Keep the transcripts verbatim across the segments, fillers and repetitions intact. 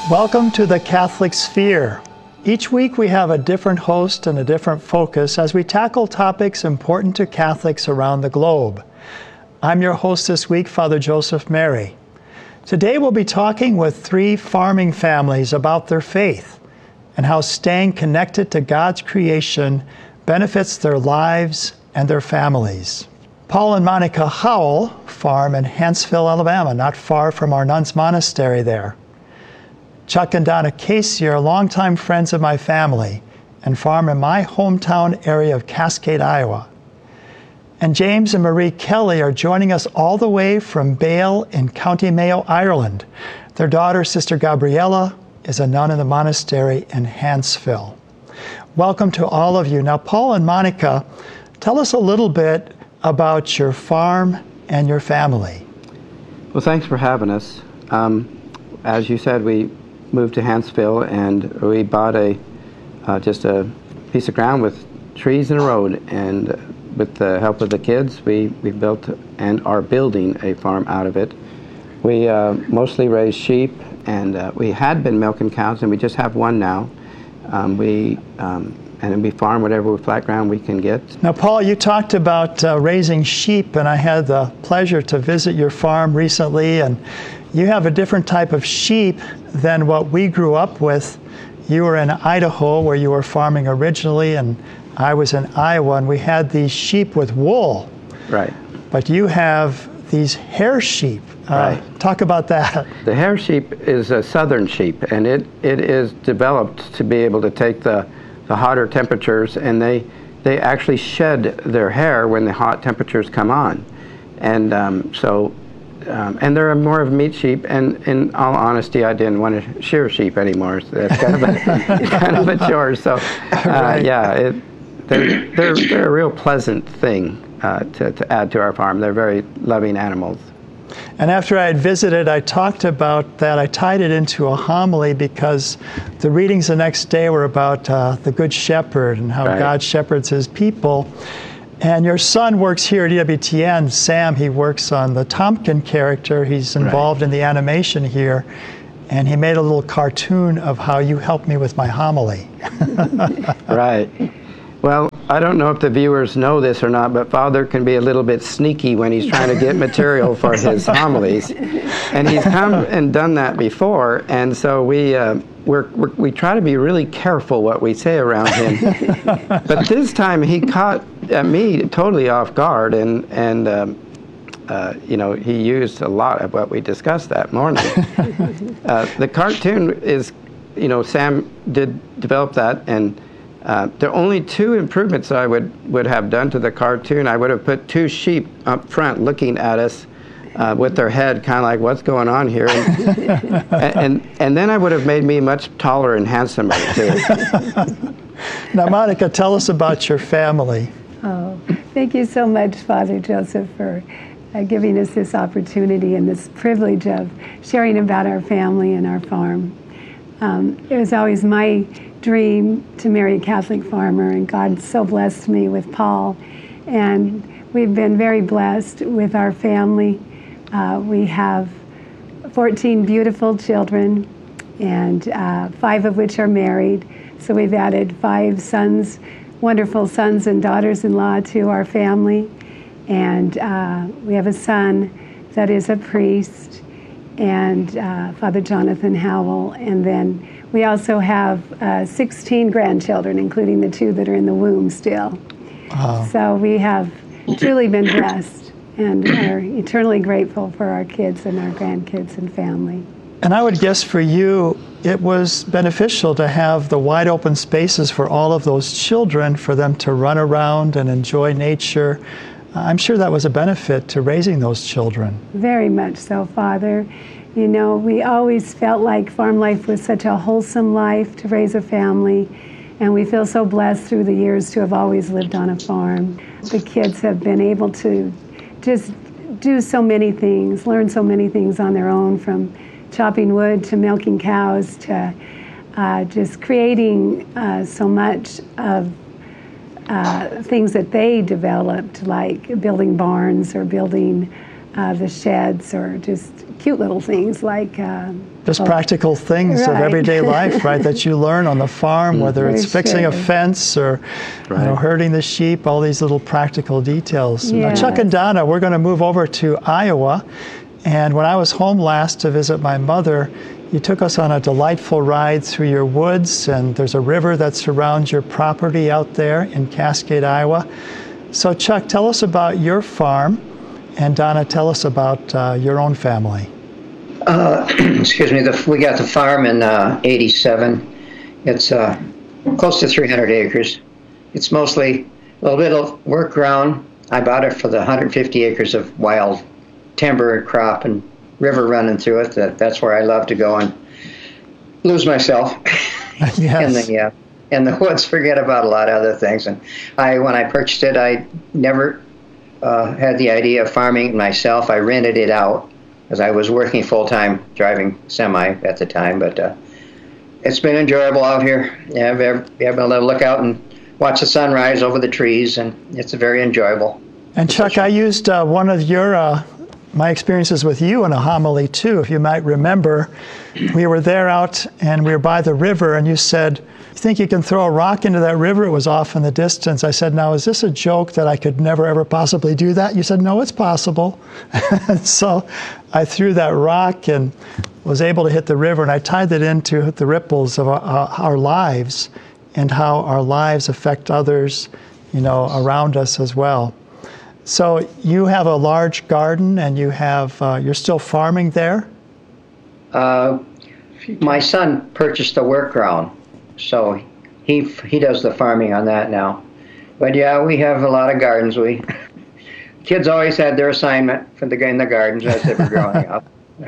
Welcome to the Catholic Sphere. Each week we have a different host and a different focus as we tackle topics important to Catholics around the globe. I'm your host this week, Father Joseph Mary. Today we'll be talking with three farming families about their faith and how staying connected to God's creation benefits their lives and their families. Paul and Monica Howell farm in Hanceville, Alabama, not far from our nuns' monastery there. Chuck and Donna Casey are longtime friends of my family and farm in my hometown area of Cascade, Iowa. And James and Marie Kelly are joining us all the way from Bale in County Mayo, Ireland. Their daughter, Sister Gabriella, is a nun in the monastery in Hanceville. Welcome to all of you. Now, Paul and Monica, tell us a little bit about your farm and your family. Well, thanks for having us. Um, as you said, we moved to Hanceville and we bought a uh, just a piece of ground with trees and a road, and with the help of the kids we, we built and are building a farm out of it. We uh, mostly raise sheep, and uh, we had been milking cows, and we just have one now. Um, we um, and then we farm whatever flat ground we can get. Now, Paul, you talked about uh, raising sheep, and I had the pleasure to visit your farm recently, and you have a different type of sheep than what we grew up with. You were in Idaho, where you were farming originally, and I was in Iowa, and we had these sheep with wool. Right. But you have these hair sheep. Uh, right. Talk about that. The hair sheep is a southern sheep, and it, it is developed to be able to take the, the hotter temperatures, and they, they actually shed their hair when the hot temperatures come on. And um, so Um, and they're more of a meat sheep, and in all honesty, I didn't want to shear sheep anymore. So that's kind of a, kind of a chore. So, uh, right. yeah, it, they're, they're, they're a real pleasant thing uh, to, to add to our farm. They're very loving animals. And after I had visited, I talked about that. I tied it into a homily because the readings the next day were about uh, the Good Shepherd and how right. God shepherds his people. And your son works here at E W T N, Sam. He works on the Tompkin character. He's involved right. in the animation here. And he made a little cartoon of how you helped me with my homily. Right. Well, I don't know if the viewers know this or not, but Father can be a little bit sneaky when he's trying to get material for his homilies. And he's come and done that before. And so we, uh, we're, we're, we try to be really careful what we say around him. But this time he caught uh, me totally off guard, and, and um, uh, you know, he used a lot of what we discussed that morning. uh, the cartoon is, you know, Sam did develop that, and Uh, the only two improvements I would, would have done to the cartoon, I would have put two sheep up front looking at us uh, with their head kind of like, what's going on here? And, and, and then I would have made me much taller and handsomer, too. Now, Monica, tell us about your family. Oh, thank you so much, Father Joseph, for uh, giving us this opportunity and this privilege of sharing about our family and our farm. Um, it was always my dream to marry a Catholic farmer, and God so blessed me with Paul. And we've been very blessed with our family. Uh, we have fourteen beautiful children, and uh, five of which are married. So we've added five sons, wonderful sons and daughters-in-law to our family. And uh, we have a son that is a priest, and uh, Father Jonathan Howell. And then we also have uh, sixteen grandchildren, including the two that are in the womb still. Wow. So we have truly been blessed and are eternally grateful for our kids and our grandkids and family. And I would guess for you, it was beneficial to have the wide open spaces for all of those children, for them to run around and enjoy nature. I'm sure that was a benefit to raising those children. Very much so, Father. You know, we always felt like farm life was such a wholesome life to raise a family, and we feel so blessed through the years to have always lived on a farm. The kids have been able to just do so many things, learn so many things on their own, from chopping wood to milking cows to uh, just creating uh, so much of uh, things that they developed, like building barns or building uh, the sheds, or just cute little things like uh, Just oh, practical things of right. everyday life, right, that you learn on the farm, whether For it's fixing a sure. fence or you know, Right. herding the sheep, all these little practical details. Now, Chuck Yes. and Donna, we're going to move over to Iowa. And when I was home last to visit my mother, you took us on a delightful ride through your woods, and there's a river that surrounds your property out there in Cascade, Iowa. So Chuck, tell us about your farm, and Donna, tell us about uh, your own family. Uh, excuse me, the, we got the farm in uh, eighty-seven. It's uh, close to three hundred acres. It's mostly a little bit of work ground. I bought it for the one hundred fifty acres of wild timber crop and river running through it. That, that's where I love to go and lose myself. Yes. in the uh, in the woods, forget about a lot of other things. And I, when I purchased it, I never uh, had the idea of farming it myself. I rented it out because I was working full time driving semi at the time. But uh, it's been enjoyable out here. Yeah, I've been able to look out and watch the sunrise over the trees, and it's very enjoyable. And Chuck, I used uh, one of your uh, my experiences with you in a homily too. If you might remember, we were there out and we were by the river, and you said, "You think you can throw a rock into that river?" It was off in the distance. I said, "Now, is this a joke that I could never ever possibly do that?" You said, "No, it's possible." And so I threw that rock and was able to hit the river, and I tied it into the ripples of our, our lives and how our lives affect others, you know, around us as well. So you have a large garden, and you have uh, you're still farming there? Uh, my son purchased the work ground, so he he does the farming on that now. But yeah, we have a lot of gardens. We kids always had their assignment for the in the gardens as they were growing up.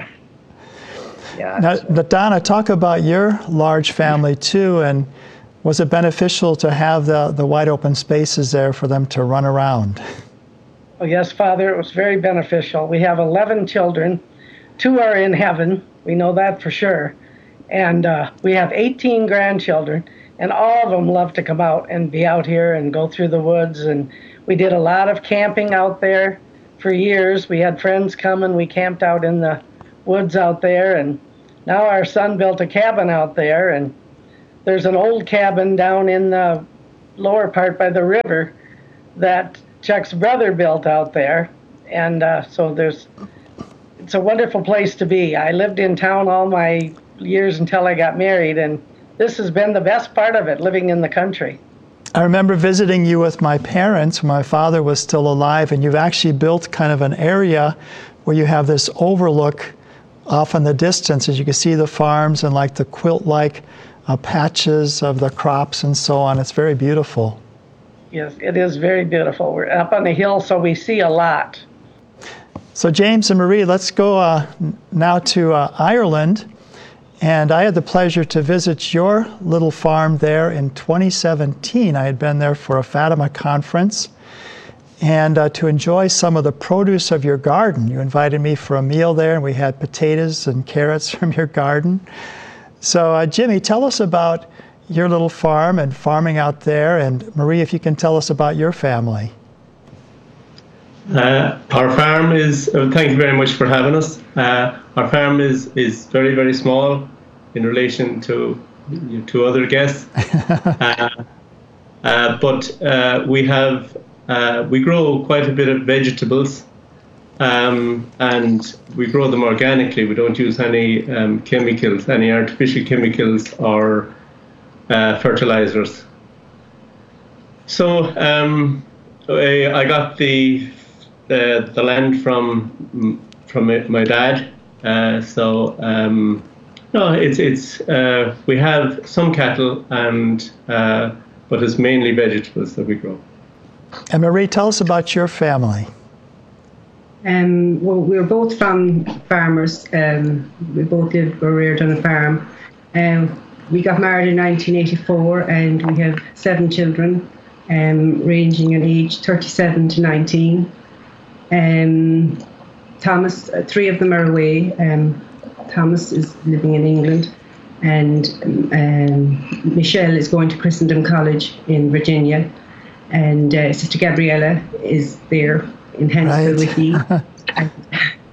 Yeah. Now, so- but Donna, talk about your large family too, and was it beneficial to have the, the wide open spaces there for them to run around? Oh, yes, Father, it was very beneficial. We have eleven children. Two are in heaven. We know that for sure. And uh, we have eighteen grandchildren, and all of them love to come out and be out here and go through the woods. And we did a lot of camping out there for years. We had friends come, and we camped out in the woods out there. And now our son built a cabin out there, and there's an old cabin down in the lower part by the river that Chuck's brother built out there, and uh, so there's, it's a wonderful place to be. I lived in town all my years until I got married, and this has been the best part of it, living in the country. I remember visiting you with my parents when my father was still alive, and you've actually built kind of an area where you have this overlook off in the distance, as you can see the farms and like the quilt-like uh, patches of the crops and so on. It's very beautiful. Yes, it is very beautiful. We're up on the hill, so we see a lot. So James and Marie, let's go uh, now to uh, Ireland. And I had the pleasure to visit your little farm there in twenty seventeen. I had been there for a Fatima conference, and uh, to enjoy some of the produce of your garden. You invited me for a meal there, and we had potatoes and carrots from your garden. So uh, Jimmy, tell us about your little farm and farming out there, and Marie, if you can tell us about your family. Uh, our farm is, uh, thank you very much for having us. Uh, our farm is, is very, very small in relation to to other guests. uh, uh, but uh, we have, uh, we grow quite a bit of vegetables, um, and we grow them organically. We don't use any um, chemicals, any artificial chemicals or uh, fertilizers. So um, I, I got the The, the land from from my dad, uh, so um, no, it's it's uh, we have some cattle and uh, but it's mainly vegetables that we grow. And Marie, tell us about your family. Um, well, we're both from farmers. Um, we both lived, were reared on a farm. Um, we got married in nineteen eighty-four, and we have seven children, um, ranging in age thirty-seven to nineteen. Um, Thomas, uh, three of them are away. Um, Thomas is living in England, and um, Michelle is going to Christendom College in Virginia, and uh, Sister Gabriella is there in Hensville Right. with me.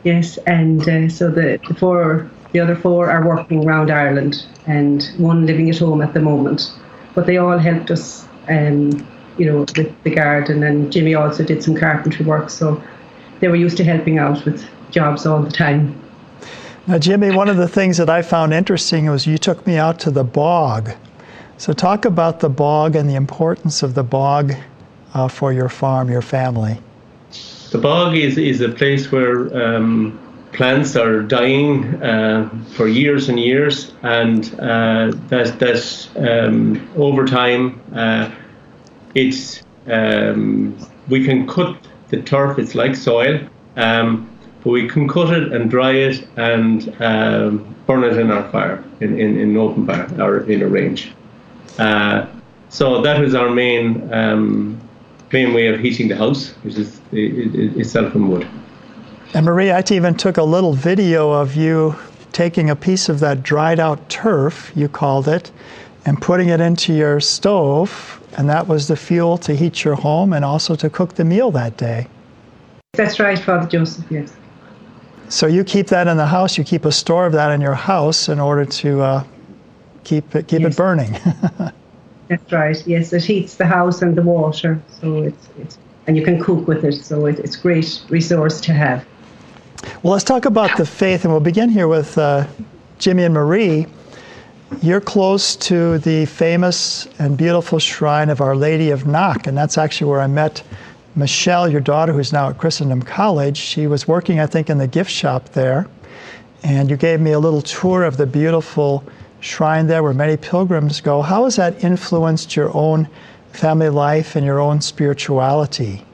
Yes, and uh, so the, the four, the other four are working around Ireland, and one living at home at the moment. But they all helped us, um, you know, with the garden, and Jimmy also did some carpentry work, so they were used to helping out with jobs all the time. Now, Jimmy, one of the things that I found interesting was you took me out to the bog. So talk about the bog and the importance of the bog uh, for your farm, your family. The bog is, is a place where um, plants are dying uh, for years and years, and uh, that, that um, over time, uh, it's, um, we can cut the turf, it's like soil, um, but we can cut it and dry it and um, burn it in our fire, in, in, in open fire, or in a range. Uh, so that was our main um, main way of heating the house, which is it, it, itself in wood. And Marie, I even took a little video of you taking a piece of that dried out turf, you called it, and putting it into your stove, and that was the fuel to heat your home and also to cook the meal that day. That's right, Father Joseph, yes. So you keep that in the house, you keep a store of that in your house in order to uh, keep it keep yes. it burning. That's right. Yes, it heats the house and the water, so it's it's and you can cook with it. So it, it's a great resource to have. Well, let's talk about the faith, and we'll begin here with uh, Jimmy and Marie. You're close to the famous and beautiful shrine of Our Lady of Knock, and that's actually where I met Michelle, your daughter, who's now at Christendom College. She was working, I think, in the gift shop there, and you gave me a little tour of the beautiful shrine there where many pilgrims go. How has that influenced your own family life and your own spirituality?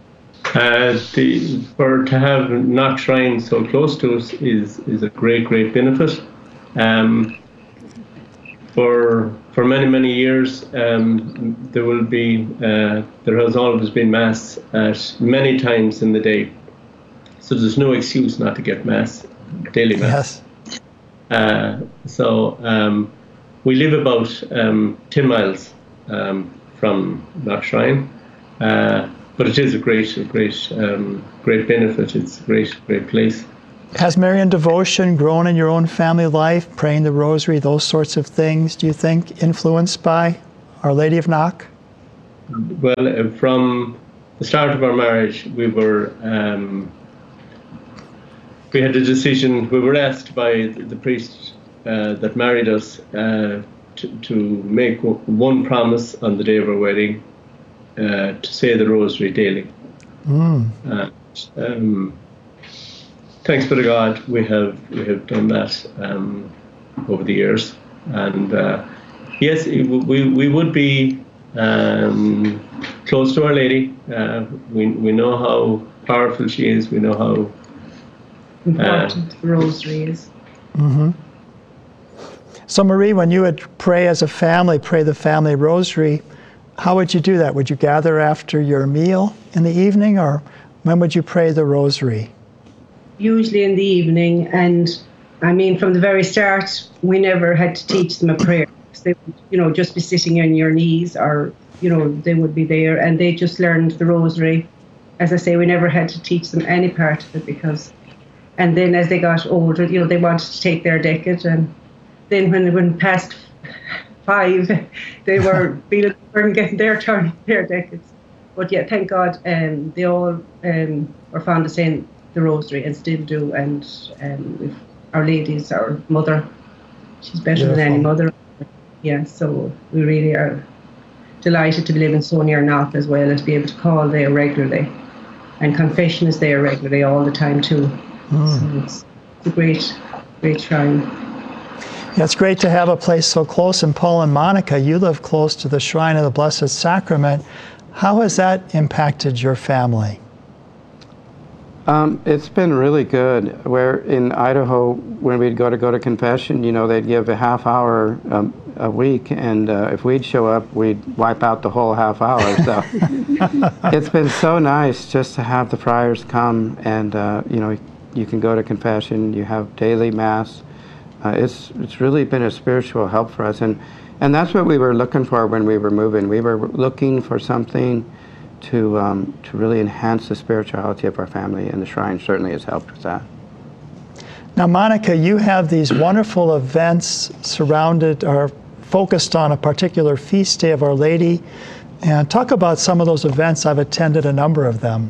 Uh, the, for to have Knock Shrine so close to us is is a great, great benefit. Um, for for many, many years, um, there will be uh, there has always been mass at many times in the day, so there's no excuse not to get mass, daily mass. Yes. Uh, so um, we live about um, ten miles um, from Knock Shrine, uh, but it is a great, a great, um, great benefit. It's a great, great place. Has Marian devotion grown in your own family life, praying the rosary, those sorts of things, do you think, influenced by Our Lady of Knock? Well, uh, from the start of our marriage, we were um, we had a decision. We were asked by the priest uh, that married us uh, to, to make one promise on the day of our wedding, uh, to say the rosary daily. Mm. Uh, um, thanks be to God, we have we have done that um, over the years, and uh, yes, it, we we would be um, close to Our Lady. Uh, we we know how powerful she is. We know how important uh, the rosary is. Mm-hmm. So Marie, when you would pray as a family, pray the family rosary, how would you do that? Would you gather after your meal in the evening, or when would you pray the rosary? Usually in the evening, and I mean, from the very start, we never had to teach them a prayer. They would, you know, just be sitting on your knees, or, you know, they would be there, and they just learned the rosary. As I say, we never had to teach them any part of it, because, and then as they got older, you know, they wanted to take their decade, and then when they went past five, they were feeling they weren't getting their turn, their decades. But yeah, thank God, um, they all um, were fond of saying the rosary, and still do. And um, if Our Lady's our mother, she's better Beautiful. Than any mother. Yeah, so we really are delighted to be living so near Knock as well, and to be able to call there regularly. And confession is there regularly all the time too. Mm. So it's, it's a great, great shrine. Yeah, it's great to have a place so close. And Paul and Monica, you live close to the Shrine of the Blessed Sacrament. How has that impacted your family? Um, it's been really good. Where in Idaho, when we'd go to go to confession, you know, they'd give a half hour um, a week, and uh, if we'd show up, we'd wipe out the whole half hour. So it's been so nice just to have the friars come, and uh, you know, you can go to confession. You have daily mass. Uh, it's it's really been a spiritual help for us, and and that's what we were looking for when we were moving. We were looking for something to um, to really enhance the spirituality of our family, and the shrine certainly has helped with that. Now, Monica, you have these wonderful events surrounded or focused on a particular feast day of Our Lady. And talk about some of those events. I've attended a number of them.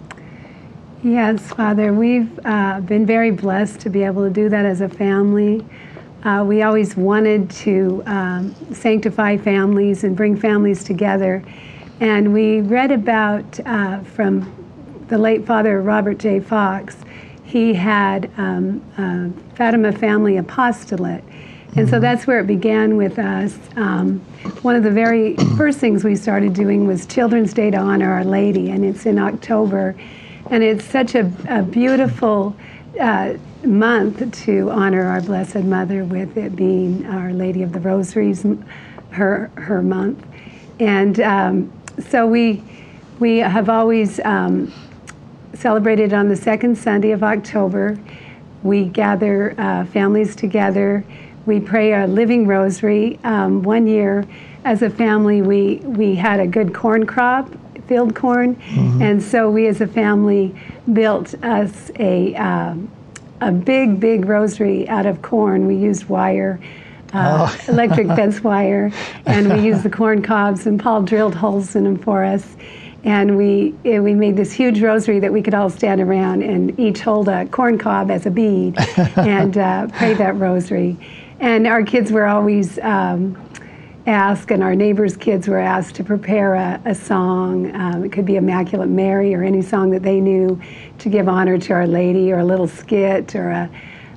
Yes, Father, we've uh, been very blessed to be able to do that as a family. Uh, we always wanted to um, sanctify families and bring families together. And we read about uh, from the late Father Robert J. Fox. He had um, a Fatima Family Apostolate. And so that's where it began with us. Um, one of the very first things we started doing was Children's Day to honor Our Lady, and it's in October. And it's such a, a beautiful uh, month to honor our Blessed Mother, with it being Our Lady of the Rosaries, her her month. And um, so we we have always um, celebrated on the second Sunday of October. We gather uh, families together. We pray a living rosary. Um, one year, as a family, we, we had a good corn crop, field corn, mm-hmm. and so we as a family built us a, um, a big, big rosary out of corn. We used wire, uh, oh. electric fence wire, and we used the corn cobs, and Paul drilled holes in them for us. And we we made this huge rosary that we could all stand around and each hold a corn cob as a bead and uh, pray that rosary. And our kids were always um, asked, and our neighbors' kids were asked to prepare a, a song. Um, it could be Immaculate Mary or any song that they knew to give honor to Our Lady, or a little skit, or a,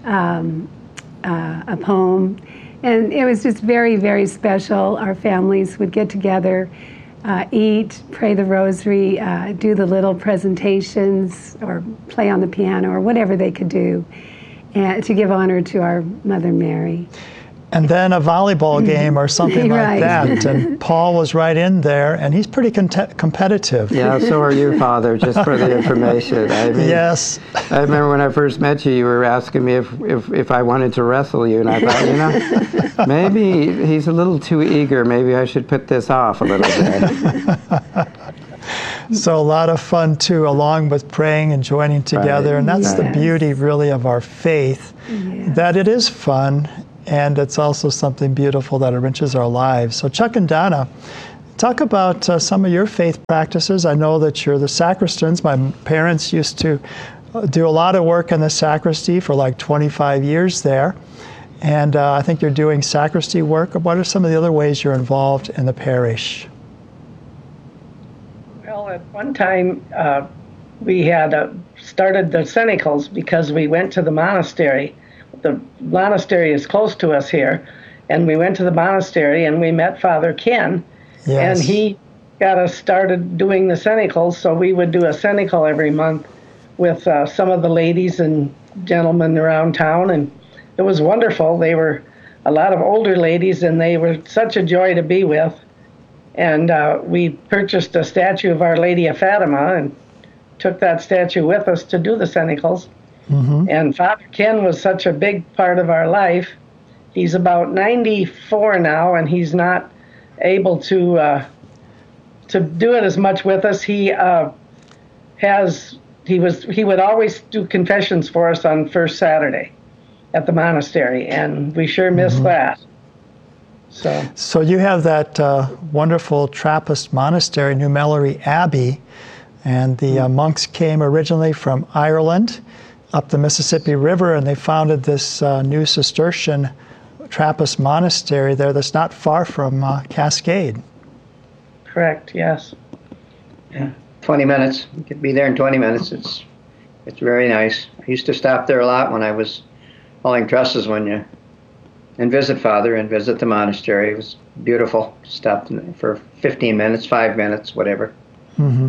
um, uh, a poem. And it was just very, very special. Our families would get together, uh, eat, pray the rosary, uh, do the little presentations, or play on the piano, or whatever they could do, and to give honor to our Mother Mary. And then a volleyball game or something Right. like that. And Paul was right in there, and he's pretty con- competitive. Yeah, so are you, Father, just for the information. I mean, Yes. I remember when I first met you, you were asking me if, if, if I wanted to wrestle you, and I thought, you know, maybe he's a little too eager. Maybe I should put this off a little bit. So a lot of fun, too, along with praying and joining together. Right. And that's Yes. the beauty, really, of our faith, Yes. that it is fun, and it's also something beautiful that enriches our lives. So Chuck and Donna, talk about uh, some of your faith practices. I know that you're the sacristans. My parents used to do a lot of work in the sacristy for like twenty-five years there. And uh, I think you're doing sacristy work. What are some of the other ways you're involved in the parish? Well, at one time, uh, we had uh, started the Cenicals because we went to the monastery. The monastery is close to us here, and we went to the monastery and we met Father Ken, Yes. and he got us started doing the Cenicals. So we would do a Cenical every month with uh, some of the ladies and gentlemen around town, and it was wonderful. They were a lot of older ladies, and they were such a joy to be with. And uh, we purchased a statue of Our Lady of Fatima and took that statue with us to do the Cenicals. Mm-hmm. And Father Ken was such a big part of our life. He's about ninety-four now, and he's not able to uh, to do it as much with us. He uh, has he was he would always do confessions for us on first Saturday at the monastery, and we sure miss mm-hmm. that. So, so you have that uh, wonderful Trappist monastery, New Melleray Abbey, and the uh, monks came originally from Ireland up the Mississippi River, and they founded this uh, new Cistercian Trappist monastery there that's not far from uh, Cascade. Correct, yes. Yeah, twenty minutes. You could be there in twenty minutes. It's it's very nice. I used to stop there a lot when I was hauling trusses when you and visit Father and visit the monastery. It was beautiful. Stopped for fifteen minutes, five minutes, whatever. Mm-hmm.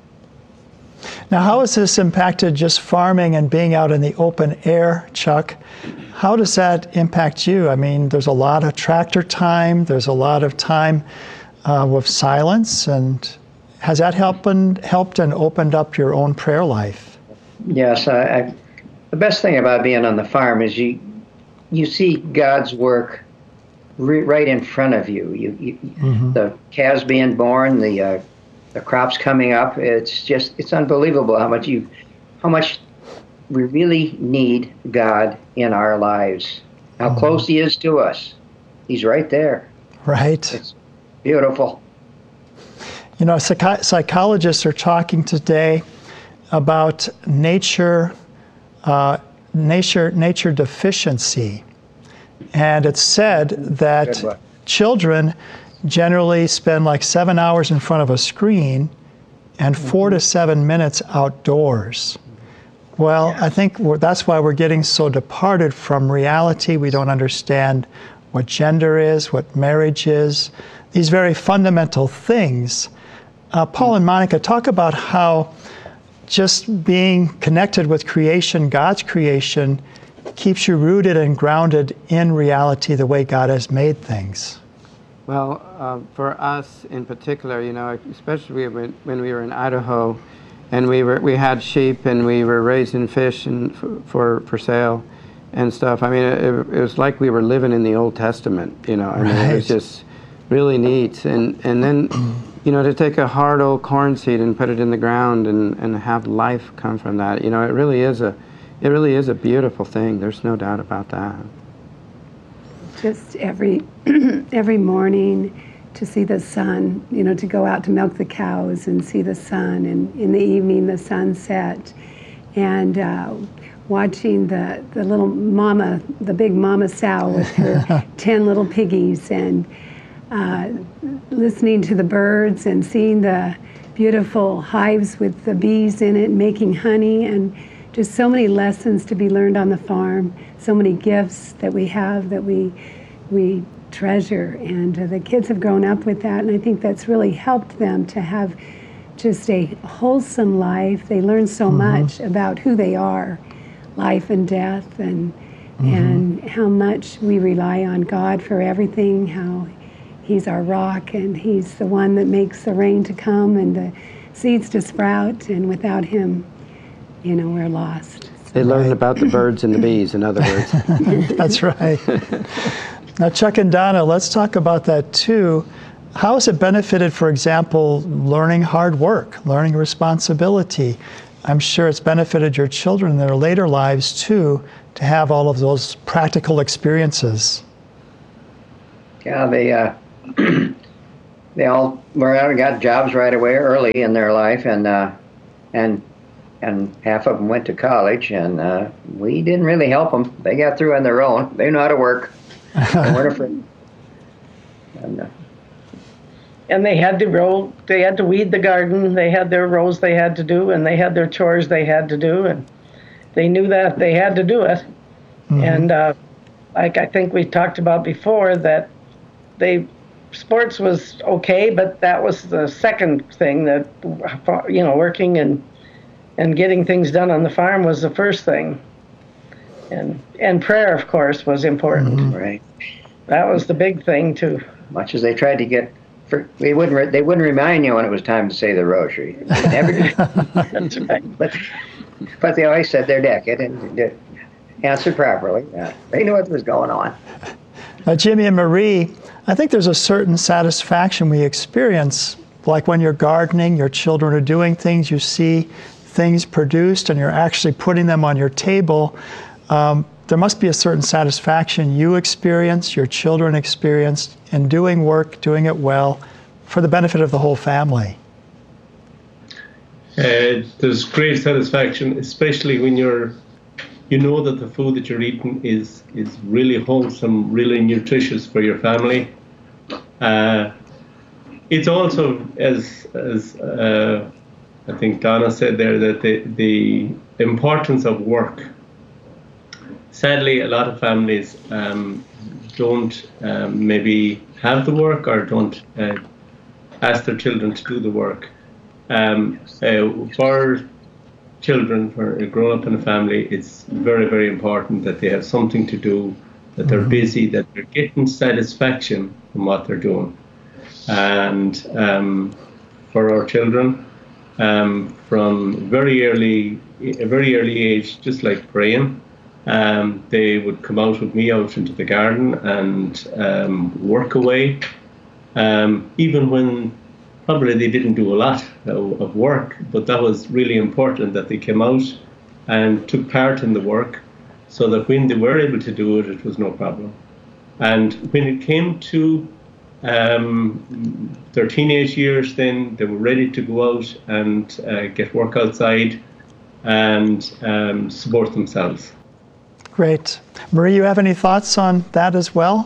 Now, how has this impacted just farming and being out in the open air, Chuck? How does that impact you? I mean, there's a lot of tractor time. There's a lot of time uh, with silence. And has that helped and, helped and opened up your own prayer life? Yes. I, I, the best thing about being on the farm is you you see God's work re, right in front of you. You, you mm-hmm. The calves being born, the uh, the crops coming up. It's just it's unbelievable how much you how much we really need God in our lives. How mm-hmm. close He is to us. He's right there. Right. It's beautiful. You know, psych- psychologists are talking today about nature, uh, nature, nature deficiency. And it's said that children generally spend like seven hours in front of a screen and four mm-hmm. to seven minutes outdoors. Well, yeah. I think we're, that's why we're getting so departed from reality. We don't understand what gender is, what marriage is, these very fundamental things. Uh, Paul mm-hmm. and Monica, talk about how just being connected with creation, God's creation, keeps you rooted and grounded in reality the way God has made things. Well, uh, for us in particular, you know, especially when, when we were in Idaho, and we were we had sheep and we were raising fish and for for, for sale and stuff. I mean, it, it was like we were living in the Old Testament. You know, I mean, right. it was just really neat. And and then, you know, to take a hard old corn seed and put it in the ground and, and have life come from that. You know, it really is a it really is a beautiful thing. There's no doubt about that. Just every every morning to see the sun, you know, to go out to milk the cows and see the sun, and in the evening the sunset, and uh, watching the, the little mama, the big mama sow with her ten little piggies, and uh, listening to the birds and seeing the beautiful hives with the bees in it making honey, and just so many lessons to be learned on the farm, so many gifts that we have that we we treasure, and uh, the kids have grown up with that, and I think that's really helped them to have just a wholesome life. They learn so mm-hmm. much about who they are, life and death, and mm-hmm. and how much we rely on God for everything, how He's our rock, and He's the one that makes the rain to come and the seeds to sprout, and without Him, you know, we're lost. They learn right. about the birds and the bees, in other words. That's right. Now, Chuck and Donna, let's talk about that too. How has it benefited, for example, learning hard work, learning responsibility? I'm sure it's benefited your children in their later lives too, to have all of those practical experiences. Yeah, they uh, they all were out and got jobs right away, early in their life, and uh, and and half of them went to college, and uh, we didn't really help them. They got through on their own. They know how to work. They weren't afraid. And, uh, and they had to row, they had to weed the garden. They had their rows they had to do, and they had their chores they had to do, and they knew that they had to do it. Mm-hmm. And uh, like I think we talked about before, that they sports was okay, but that was the second thing. That, you know, working and and getting things done on the farm was the first thing. And and prayer, of course, was important. Mm-hmm. Right. That was the big thing too. Much as they tried to get, for, they wouldn't re, they wouldn't remind you when it was time to say the rosary. They never did. That's right. But but they always said their decade and did, answered properly. Yeah. They knew what was going on. Now, Jimmy and Marie, I think there's a certain satisfaction we experience, like when you're gardening, your children are doing things, you see things produced, and you're actually putting them on your table. Um, there must be a certain satisfaction you experience, your children experience, in doing work, doing it well, for the benefit of the whole family. Uh, there's great satisfaction, especially when you're, you know that the food that you're eating is is really wholesome, really nutritious for your family. Uh, it's also, as as uh, I think Donna said there, that the the importance of work. Sadly, a lot of families um, don't um, maybe have the work, or don't uh, ask their children to do the work. Um, uh, for children, for growing up in a family, it's very, very important that they have something to do, that they're busy, that they're getting satisfaction from what they're doing. And um, for our children, um, from very early, a very early age, just like praying, Um, they would come out with me out into the garden and um, work away, um, even when probably they didn't do a lot of, of work, but that was really important, that they came out and took part in the work, so that when they were able to do it, it was no problem. And when it came to um, their teenage years, then they were ready to go out and uh, get work outside and um, support themselves. Great. Marie, you have any thoughts on that as well?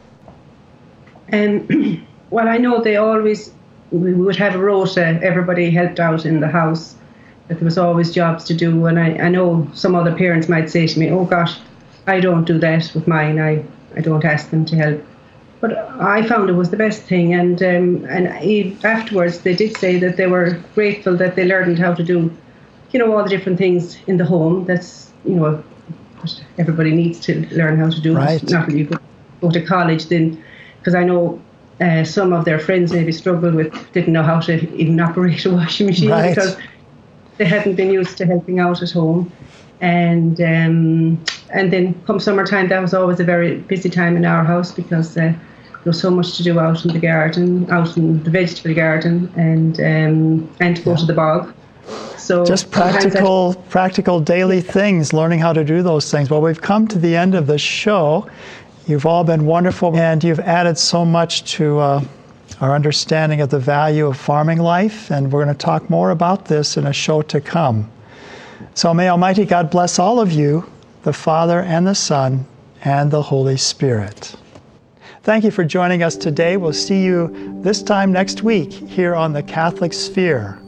Um, well, I know they always, we would have a rota, everybody helped out in the house, that there was always jobs to do. And I, I know some other parents might say to me, oh gosh, I don't do that with mine, I, I don't ask them to help. But I found it was the best thing. And, um, and I, afterwards, they did say that they were grateful that they learned how to do, you know, all the different things in the home. That's, you know, what everybody needs to learn how to do. Right. Not really go, go to college then, because I know uh, some of their friends maybe struggled with, didn't know how to even operate a washing machine, right. because they hadn't been used to helping out at home. And um, and then come summertime, that was always a very busy time in our house, because uh, there was so much to do out in the garden, out in the vegetable garden, and um, and to go yeah. to the bog. So just practical, practical daily things, learning how to do those things. Well, we've come to the end of the show. You've all been wonderful, and you've added so much to uh, our understanding of the value of farming life, and we're going to talk more about this in a show to come. So may Almighty God bless all of you, the Father and the Son and the Holy Spirit. Thank you for joining us today. We'll see you this time next week here on the Catholic Sphere.